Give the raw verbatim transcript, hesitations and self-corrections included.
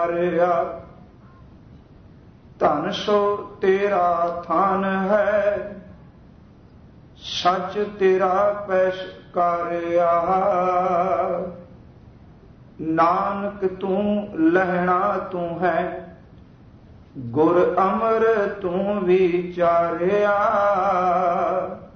ਧਨ ਸੋ ਤੇਰਾ ਥਾਨ ਹੈ, ਸੱਚ ਤੇਰਾ ਪੈਸ਼ਕਾਰਿਆ। ਨਾਨਕ ਤੂੰ ਲਹਿਣਾ ਤੂੰ ਹੈ, ਗੁਰ ਅਮਰ ਤੂੰ ਵਿਚਾਰਿਆ।